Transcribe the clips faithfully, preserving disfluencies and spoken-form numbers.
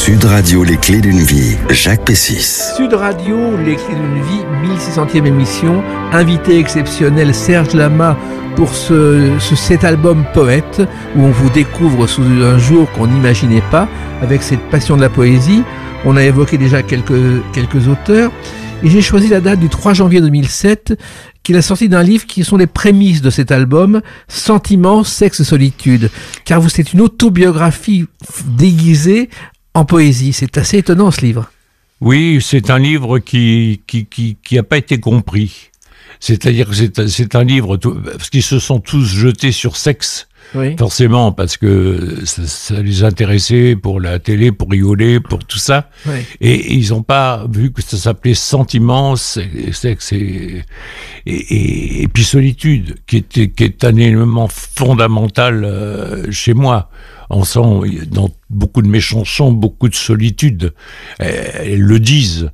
Sud Radio, les clés d'une vie, Jacques Pessis. Sud Radio, les clés d'une vie, mille six centième émission. Invité exceptionnel Serge Lama pour ce, ce, cet album Poète, où on vous découvre sous un jour qu'on n'imaginait pas, avec cette passion de la poésie. On a évoqué déjà quelques, quelques auteurs. Et j'ai choisi la date du trois janvier deux mille sept, qui est la sortie d'un livre qui sont les prémices de cet album, Sentiments, Sexe, Solitude. Car vous, c'est une autobiographie déguisée en poésie. C'est assez étonnant, ce livre. Oui, c'est un livre qui qui qui qui a pas été compris. C'est-à-dire que c'est c'est un livre tout, parce qu'ils se sont tous jetés sur sexe. Oui. Forcément, parce que ça, ça les intéressait pour la télé, pour rigoler, pour tout ça. Oui. Et, et ils n'ont pas vu que ça s'appelait Sentiments, sexe et, et, et, et puis Solitude, qui est, qui est un élément fondamental euh, chez moi. On sent dans beaucoup de mes chansons beaucoup de solitude. Elles, elles le disent.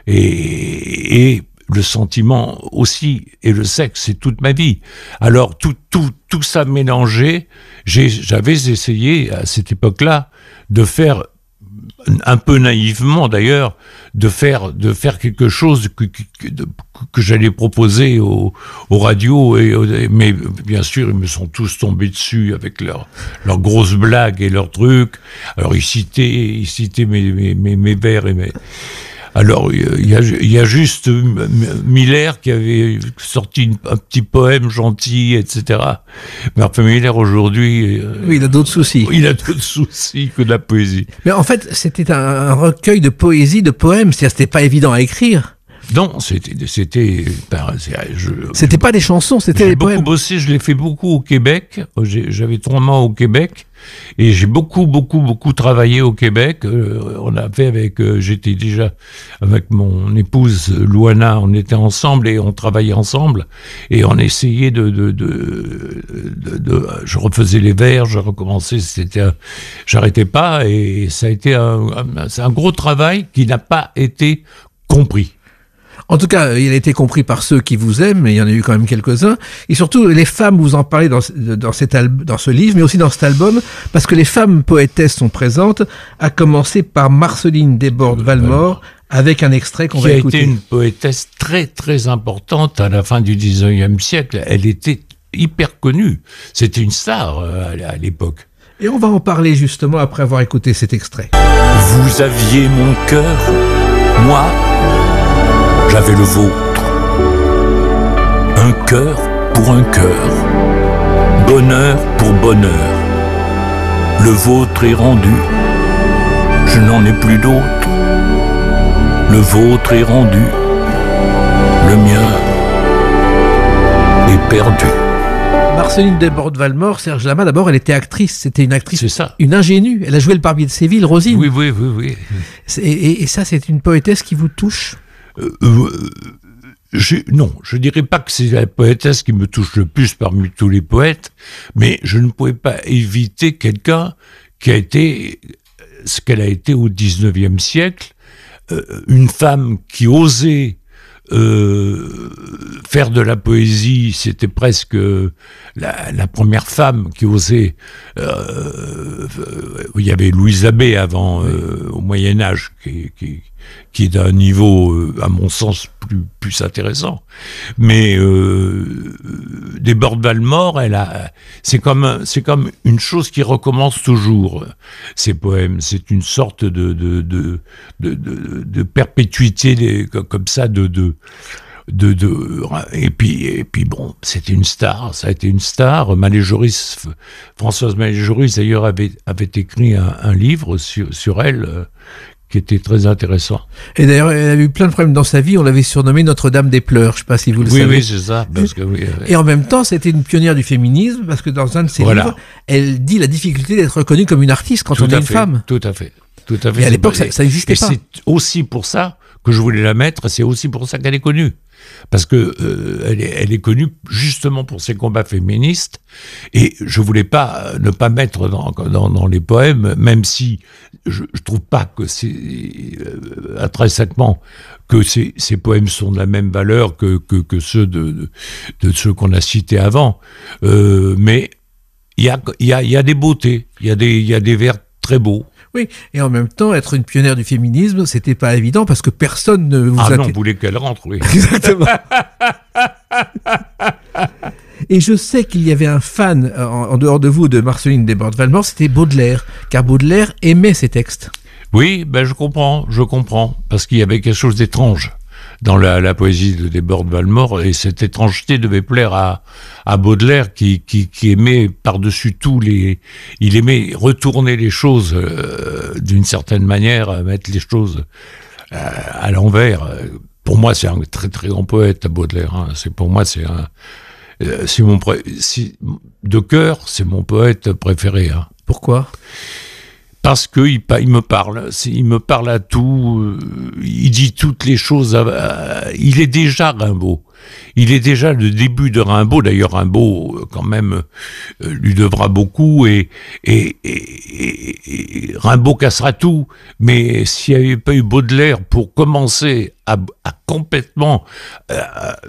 Et, et le sentiment aussi, et le sexe, c'est toute ma vie. Alors, tout, tout, tout ça mélangé, j'ai, j'avais essayé, à cette époque-là, de faire, un peu naïvement d'ailleurs, de faire, de faire quelque chose que, que, que, que j'allais proposer aux, aux radios, et, mais bien sûr, ils me sont tous tombés dessus avec leurs leurs grosses blagues et leurs trucs. Alors, ils citaient, ils citaient mes, mes, mes, mes vers et mes... Alors, il y a, il y a juste Miller qui avait sorti une, un petit poème gentil, et cetera. Mais enfin, Miller, aujourd'hui... Oui, il a d'autres soucis. Il a d'autres soucis que de la poésie. Mais en fait, c'était un, un recueil de poésie, de poèmes. C'est-à-dire, c'était pas évident à écrire. Non, c'était... C'était, ben, je, c'était pas des chansons, c'était des poèmes. J'ai beaucoup bossé, je l'ai fait beaucoup au Québec. J'ai, j'avais trois mois au Québec. Et j'ai beaucoup, beaucoup, beaucoup travaillé au Québec. Euh, on a fait avec... Euh, j'étais déjà avec mon épouse Louana, on était ensemble et on travaillait ensemble. Et on essayait de... de, de, de, de je refaisais les vers, je recommençais, c'était... Un, j'arrêtais pas et ça a été un, un, c'est un gros travail qui n'a pas été compris. En tout cas, il a été compris par ceux qui vous aiment, mais il y en a eu quand même quelques-uns. Et surtout, les femmes, vous en parlez dans, dans, cet al- dans ce livre, mais aussi dans cet album, parce que les femmes poétesses sont présentes, à commencer par Marceline Desbordes-Valmore, avec un extrait qu'on qui va a écouter. Qui a été une poétesse très, très importante à la fin du dix-neuvième siècle. Elle était hyper connue. C'était une star euh, à l'époque. Et on va en parler justement après avoir écouté cet extrait. Vous aviez mon cœur, moi... j'avais le vôtre, un cœur pour un cœur, bonheur pour bonheur. Le vôtre est rendu, je n'en ai plus d'autre. Le vôtre est rendu, le mien est perdu. Marceline Desbordes-Valmore, Serge Lama, d'abord, elle était actrice. C'était une actrice, c'est ça. Une ingénue. Elle a joué le Barbier de Séville, Rosine. Oui, oui, oui, oui. Et, et, et ça, c'est une poétesse qui vous touche ? Euh, euh, je, non, je dirais pas que c'est la poétesse qui me touche le plus parmi tous les poètes, mais je ne pouvais pas éviter quelqu'un qui a été ce qu'elle a été au dix-neuvième siècle, euh, une femme qui osait euh, faire de la poésie. C'était presque la, la première femme qui osait. Euh, il y avait Louise Abbé avant, euh, au Moyen Âge, qui, qui qui est d'un niveau, euh, à mon sens, plus, plus intéressant. Mais euh, Desbordes-Valmore, elle a, c'est comme, c'est comme une chose qui recommence toujours. Ces poèmes, c'est une sorte de de de de, de, de perpétuité, des, comme ça, de de De, de, et puis, et puis bon, c'était une star, ça a été une star. Malé-Joris, Françoise Malé-Joris, d'ailleurs, avait, avait écrit un, un livre sur, sur elle, euh, qui était très intéressant. Et d'ailleurs, elle a eu plein de problèmes dans sa vie, on l'avait surnommée Notre-Dame des pleurs, je ne sais pas si vous le oui, savez. Oui, oui, c'est ça. Parce que, oui, oui. Et en même temps, c'était une pionnière du féminisme, parce que dans un de ses voilà. livres, elle dit la difficulté d'être reconnue comme une artiste quand tout on est une fait, femme. Tout à fait. Tout à fait. Et à l'époque, ça n'existait pas. Et c'est aussi pour ça que je voulais la mettre, c'est aussi pour ça qu'elle est connue. Parce que euh, elle, est, elle est connue justement pour ses combats féministes, et je voulais pas ne pas mettre dans, dans, dans les poèmes, même si je, je trouve pas que c'est euh, intrinsèquement que ces, ces poèmes sont de la même valeur que, que, que ceux de, de, de ceux qu'on a cités avant, euh, mais il y a, y, a, y a des beautés, il y a des, il y a des vers très beau. Oui, et en même temps, être une pionnière du féminisme, c'était pas évident parce que personne ne vous... Ah a... non, on voulait qu'elle rentre, oui. Exactement. Et je sais qu'il y avait un fan, en, en dehors de vous, de Marceline Desbordes-Valmore, c'était Baudelaire, car Baudelaire aimait ses textes. Oui, ben je comprends, je comprends, parce qu'il y avait quelque chose d'étrange dans la, la poésie de Desbordes-Valmore, et cette étrangeté devait plaire à, à Baudelaire, qui, qui, qui aimait par-dessus tout les... Il aimait retourner les choses euh, d'une certaine manière, mettre les choses euh, à l'envers. Pour moi, c'est un très très grand poète, Baudelaire. Hein. C'est, pour moi, c'est un... Euh, c'est mon pré... si, de cœur, c'est mon poète préféré. Hein. Pourquoi ? Parce qu'il il me parle, il me parle à tout, euh, il dit toutes les choses, à, à, il est déjà Rimbaud, il est déjà le début de Rimbaud, d'ailleurs Rimbaud quand même euh, lui devra beaucoup, et, et, et, et Rimbaud cassera tout, mais s'il n'y avait pas eu Baudelaire pour commencer à, à complètement euh,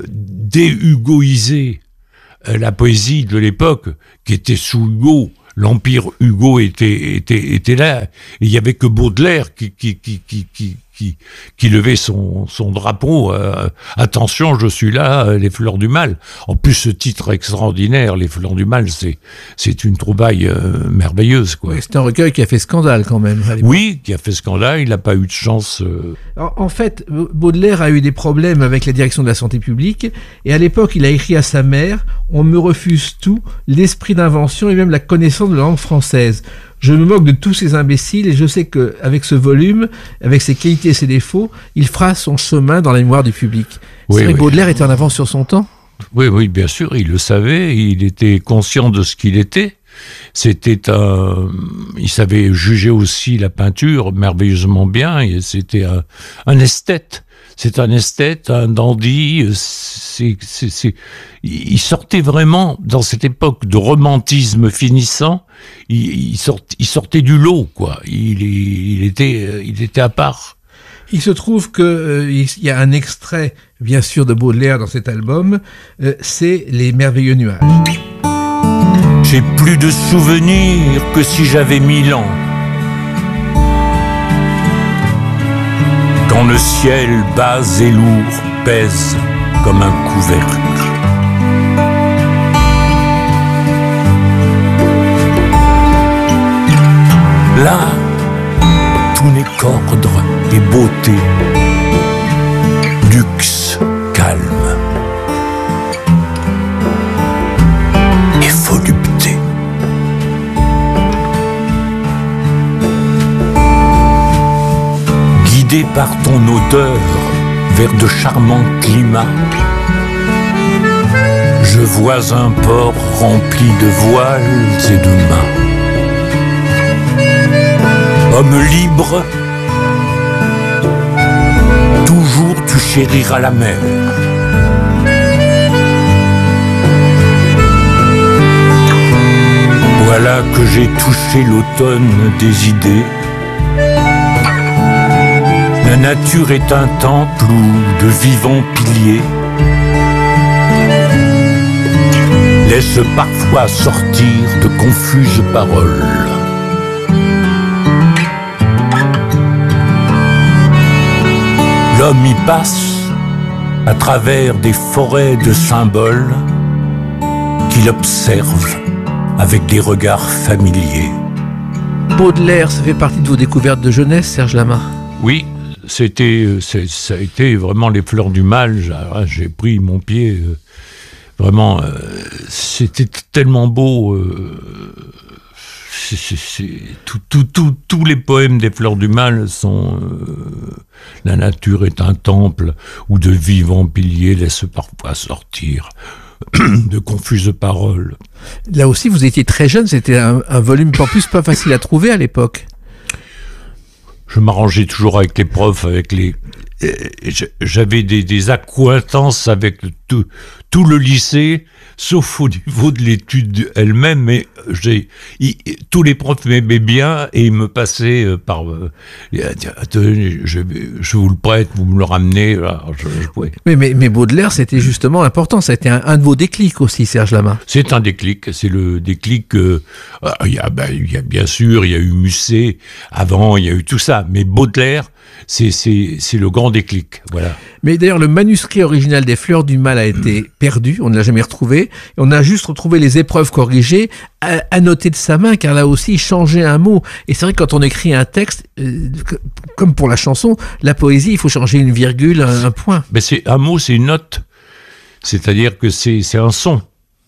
dé-hugoiser euh, la poésie de l'époque, qui était sous Hugo, l'empire Hugo était, était, était là. Et il n'y avait que Baudelaire qui, qui, qui, qui, qui, qui, qui levait son, son drapeau. Euh, attention, je suis là, les fleurs du mal. En plus, ce titre extraordinaire, les fleurs du mal, c'est, c'est une trouvaille euh, merveilleuse, quoi. Oui, c'est un recueil qui a fait scandale quand même. Oui, qui a fait scandale. Il n'a pas eu de chance. Euh... En, en fait, Baudelaire a eu des problèmes avec la direction de la santé publique. Et à l'époque, il a écrit à sa mère: on me refuse tout, l'esprit d'invention et même la connaissance de la langue française. Je me moque de tous ces imbéciles et je sais qu'avec ce volume, avec ses qualités et ses défauts, il fera son chemin dans la mémoire du public. Oui, c'est vrai oui. que Baudelaire était en avance sur son temps. Oui, oui, bien sûr, il le savait, il était conscient de ce qu'il était. C'était un, il savait juger aussi la peinture merveilleusement bien, et c'était un, un esthète. C'est un esthète, un dandy. C'est, c'est, c'est, il sortait vraiment, dans cette époque de romantisme finissant, il, il, sort, il sortait du lot, quoi. Il, il, était, il était à part. Il se trouve que euh, il y a un extrait, bien sûr, de Baudelaire dans cet album. Euh, c'est Les merveilleux nuages. J'ai plus de souvenirs que si j'avais mille ans. Quand le ciel bas et lourd pèse comme un couvercle. Là, tout n'est qu'ordre et beauté, luxe, calme et volupté. Guidé par ton odeur vers de charmants climats, je vois un port rempli de voiles et de mains. Homme libre, toujours tu chériras la mer. Voilà que j'ai touché l'automne des idées. La nature est un temple où de vivants piliers laissent parfois sortir de confuses paroles. L'homme y passe à travers des forêts de symboles qu'il observe avec des regards familiers. Baudelaire, ça fait partie de vos découvertes de jeunesse, Serge Lama? Oui, c'était, c'est, ça a été vraiment les fleurs du mal. J'ai, j'ai pris mon pied. Euh, vraiment, euh, c'était tellement beau. Euh, c'est, c'est, c'est, tout, tout, tout, tous les poèmes des fleurs du mal sont... Euh, la nature est un temple où de vivants piliers laissent parfois sortir de confuses paroles. Là aussi, vous étiez très jeune, c'était un, un volume en plus pas facile à trouver à l'époque. Je m'arrangeais toujours avec les profs, avec les, j'avais des, des accointances avec le, tout, tout le lycée, sauf au niveau de l'étude elle-même, mais j'ai, il, tous les profs m'aimaient bien et ils me passaient par... Euh, je, je vous le prête, vous me le ramenez. Alors je, je pouvais. Mais, mais, mais Baudelaire, c'était justement important, ça a été un, un de vos déclics aussi, Serge Lama. C'est un déclic, c'est le déclic... Euh, il, y a, ben, il y a bien sûr, il y a eu Musset, avant il y a eu tout ça, mais Baudelaire, c'est, c'est, c'est le grand déclic, voilà. Mais d'ailleurs, le manuscrit original des Fleurs du Mal a été perdu, on ne l'a jamais retrouvé, et on a juste retrouvé les épreuves corrigées, annotées de sa main, car là aussi, il changeait un mot. Et c'est vrai que quand on écrit un texte, euh, comme pour la chanson, la poésie, il faut changer une virgule, un, un point. Mais c'est, un mot, c'est une note, c'est-à-dire que c'est, c'est un son.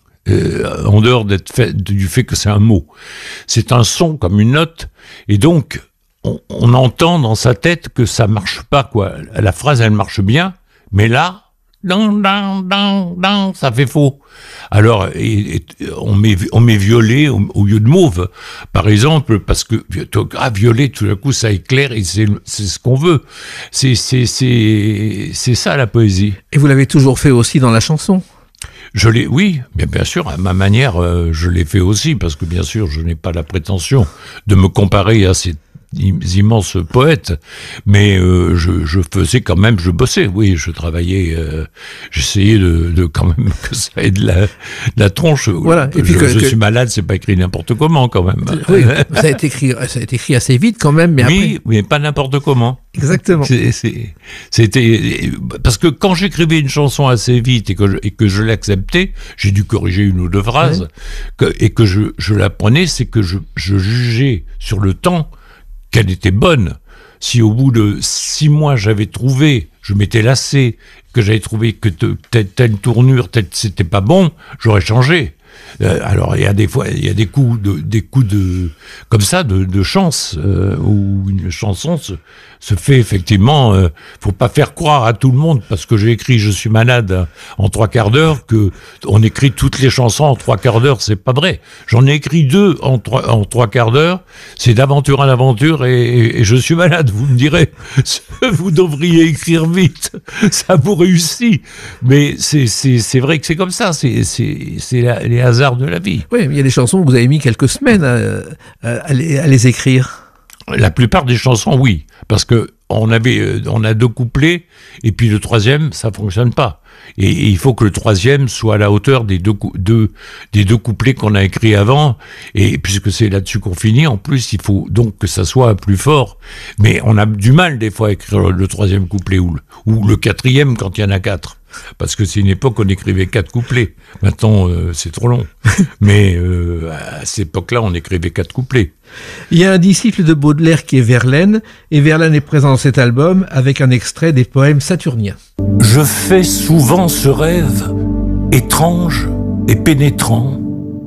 Euh, en dehors d'être fait, du fait que c'est un mot. C'est un son comme une note, et donc on, on entend dans sa tête que ça marche pas, quoi. La phrase, elle marche bien, mais là, dan, dan, dan, dan, ça fait faux. Alors, et, et, on, met, on met violet au, au lieu de mauve, par exemple, parce que ah, violet, tout d'un coup, ça éclaire, et c'est, c'est ce qu'on veut. C'est, c'est, c'est, c'est ça, la poésie. Et vous l'avez toujours fait aussi dans la chanson? Je l'ai, oui, bien, bien sûr, à ma manière, euh, je l'ai fait aussi, parce que bien sûr, je n'ai pas la prétention de me comparer à ces immenses poètes, mais euh, je, je faisais quand même, je bossais, oui, je travaillais, euh, j'essayais de, de quand même que ça ait de la, de la tronche. Voilà. Et puis je, que, je que... suis malade, c'est pas écrit n'importe comment quand même. Oui, ça a été écrit, ça a été écrit assez vite quand même, mais oui, après. mais pas n'importe comment. Exactement. C'est, c'est, c'était parce que quand j'écrivais une chanson assez vite et que je, et que je l'acceptais, j'ai dû corriger une ou deux phrases, ouais. que, et que je, je la prenais, c'est que je, je jugeais sur le temps qu'elle était bonne. Si au bout de six mois j'avais trouvé, je m'étais lassé, que j'avais trouvé que telle, telle tournure, telle, c'était pas bon, j'aurais changé. Euh, alors il y a des fois, il y a des coups de, des coups de, comme ça, de, de chance euh, où une chanson se, se fait effectivement. Euh, faut pas faire croire à tout le monde parce que j'ai écrit Je suis malade en trois quarts d'heure que on écrit toutes les chansons en trois quarts d'heure. C'est pas vrai. J'en ai écrit deux en trois en trois quarts d'heure. C'est d'aventure en aventure et, et, et Je suis malade. Vous me direz, vous devriez écrire vite. Ça vous réussit. Mais c'est c'est c'est vrai que c'est comme ça. C'est c'est c'est la, les hasards de la vie. Oui, mais il y a des chansons où vous avez mis quelques semaines à, à, à, les, à les écrire. La plupart des chansons, oui, parce que on avait, on a deux couplets et puis le troisième, ça fonctionne pas. Et, et il faut que le troisième soit à la hauteur des deux, deux, des deux couplets qu'on a écrits avant. Et puisque c'est là-dessus qu'on finit, en plus, il faut donc que ça soit plus fort. Mais on a du mal des fois à écrire le troisième couplet ou le, ou le quatrième quand il y en a quatre. Parce que c'est une époque où on écrivait quatre couplets. Maintenant, euh, c'est trop long. Mais euh, à cette époque-là, on écrivait quatre couplets. Il y a un disciple de Baudelaire qui est Verlaine, et Verlaine est présent dans cet album avec un extrait des poèmes saturniens. Je fais souvent ce rêve étrange et pénétrant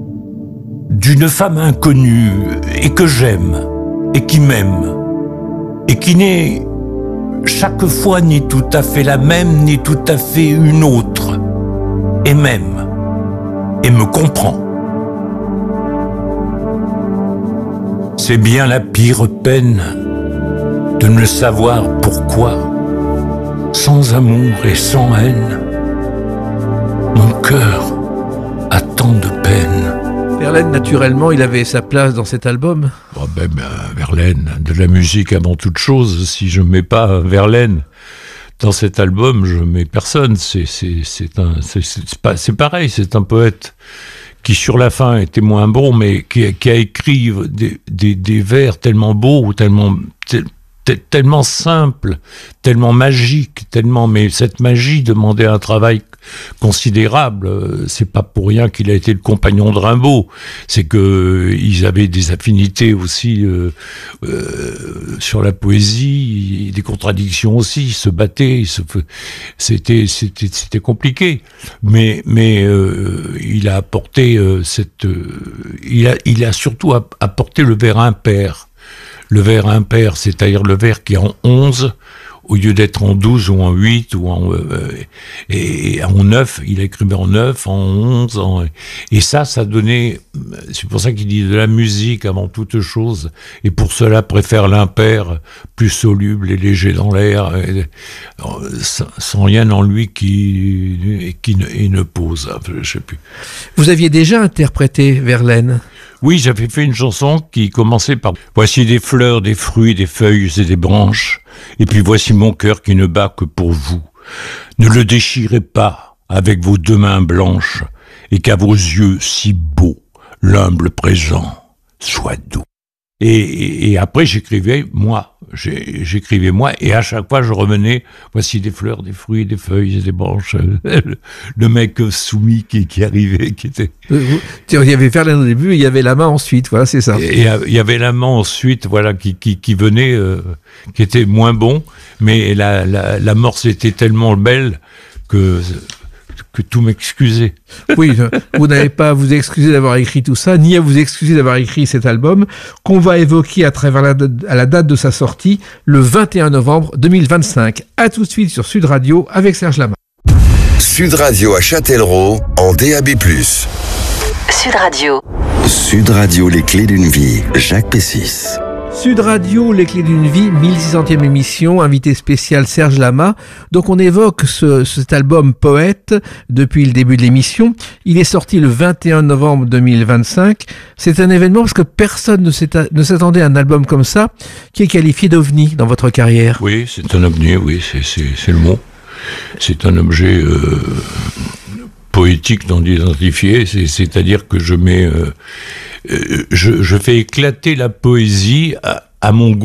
d'une femme inconnue et que j'aime et qui m'aime et qui n'est chaque fois ni tout à fait la même ni tout à fait une autre et m'aime et me comprend. C'est bien la pire peine de ne savoir pourquoi, sans amour et sans haine, mon cœur a tant de peine. Verlaine, naturellement, il avait sa place dans cet album. Oh ben, ben, Verlaine, de la musique avant toute chose. Si je ne mets pas Verlaine dans cet album, je ne mets personne. C'est, c'est, c'est, un, c'est, c'est, pas, c'est pareil, c'est un poète qui sur la fin était moins bon, mais qui, qui a écrit des, des, des vers tellement beaux, ou tellement, tel, tel, tellement simples, tellement magiques, tellement, mais cette magie demandait un travail considérable. C'est pas pour rien qu'il a été le compagnon de Rimbaud. C'est que ils avaient des affinités aussi euh, euh, sur la poésie, des contradictions aussi. Ils se battaient, ils se, c'était, c'était, c'était compliqué. Mais, mais euh, il a apporté euh, cette, euh, il a, il a surtout apporté le vers impair. Le vers impair, c'est-à-dire le vers qui est en onze, au lieu d'être en douze ou en huit ou en euh, et, et en neuf, il a écrit en neuf, en onze, en, et ça, ça donnait. C'est pour ça qu'il dit de la musique avant toute chose, et pour cela préfère l'impair, plus soluble et léger dans l'air, et, sans, sans rien en lui qui qui ne, et ne pose. Je sais plus. Vous aviez déjà interprété Verlaine? Oui, j'avais fait une chanson qui commençait par « Voici des fleurs, des fruits, des feuilles et des branches, et puis voici mon cœur qui ne bat que pour vous. Ne le déchirez pas avec vos deux mains blanches, et qu'à vos yeux si beaux, l'humble présent soit doux. » Et, et, et après, j'écrivais moi, J'ai, j'écrivais moi, et à chaque fois, je revenais, voici des fleurs, des fruits, des feuilles et des branches. Le, le mec soumis qui, qui arrivait, qui était... Il y avait Verlaine au début, et il y avait la main ensuite, voilà, c'est ça. Et il y avait la main ensuite, voilà, qui, qui, qui venait, euh, qui était moins bon, mais la, la, la morse était tellement belle que... que tout m'excusait. Oui, vous n'avez pas à vous excuser d'avoir écrit tout ça, ni à vous excuser d'avoir écrit cet album, qu'on va évoquer à travers la, à la date de sa sortie, le vingt et un novembre deux mille vingt-cinq. À tout de suite sur Sud Radio avec Serge Lama. Sud Radio à Châtellerault en D A B plus. Sud Radio. Sud Radio, les clés d'une vie. Jacques Pessis. Sud Radio, les clés d'une vie, mille six centième émission, invité spécial Serge Lama. Donc on évoque ce, cet album Poète depuis le début de l'émission. Il est sorti le vingt et un novembre deux mille vingt-cinq. C'est un événement parce que personne ne, ne s'attendait à un album comme ça qui est qualifié d'ovni dans votre carrière. Oui, c'est un ovni, oui, c'est, c'est, c'est le mot. C'est un objet euh, poétique non identifié, c'est, c'est-à-dire que je mets... Euh, euh, je, je fais éclater la poésie à, à mon goût.